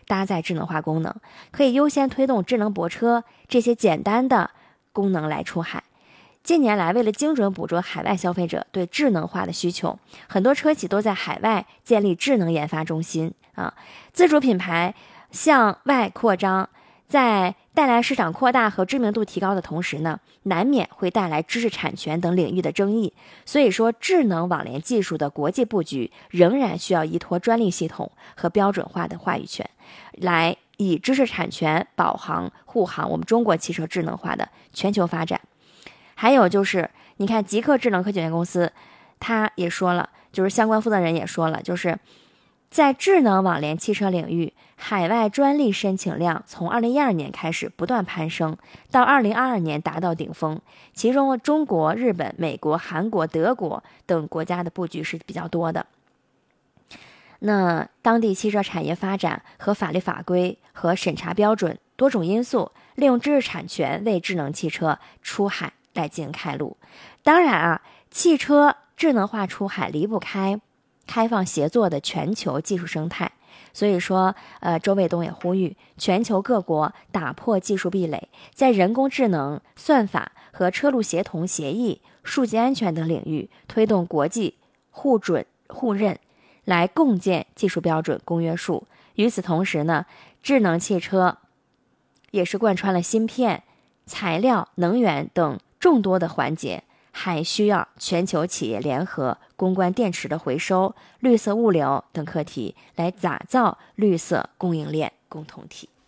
搭载智能化功能，可以优先推动智能泊车这些简单的功能来出海。近年来，为了精准捕捉海外消费者对智能化的需求，很多车企都在海外建立智能研发中心自主品牌向外扩张，在带来市场扩大和知名度提高的同时呢，难免会带来知识产权等领域的争议。所以说，智能网联技术的国际布局仍然需要依托专利系统和标准化的话语权，来以知识产权保航护航我们中国汽车智能化的全球发展。还有就是，你看极客智能科技有限公司，他也说了，就是相关负责人也说了，就是在智能网联汽车领域，海外专利申请量从2012年开始不断攀升，到2022年达到顶峰。其中中国、日本、美国、韩国、德国等国家的布局是比较多的。那当地汽车产业发展和法律法规和审查标准多种因素，利用知识产权为智能汽车出海来进行开路。当然汽车智能化出海离不开开放协作的全球技术生态。所以说周卫东也呼吁全球各国打破技术壁垒，在人工智能、算法和车路协同协议、数据安全等领域推动国际互准互认，来共建技术标准公约数。与此同时呢，智能汽车也是贯穿了芯片、材料、能源等众多的环节，还需要全球企业联合攻关电池的回收、绿色物流等课题，来打造绿色供应链共同体。